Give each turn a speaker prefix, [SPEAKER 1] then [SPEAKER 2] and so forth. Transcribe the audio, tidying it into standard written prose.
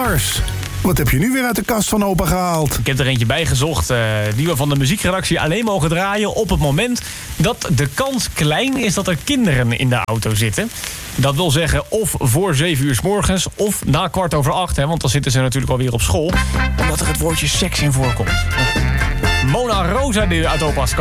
[SPEAKER 1] nummers. Wat heb je nu weer uit de kast van opa gehaald?
[SPEAKER 2] Ik heb er eentje bijgezocht die we van de muziekredactie alleen mogen draaien op het moment dat de kans klein is dat er kinderen in de auto zitten. Dat wil zeggen of voor 7 uur 's morgens of na 7:15, hè, want dan zitten ze natuurlijk alweer op school. Omdat er het woordje seks in voorkomt. Mona Rosa uit opa's kast.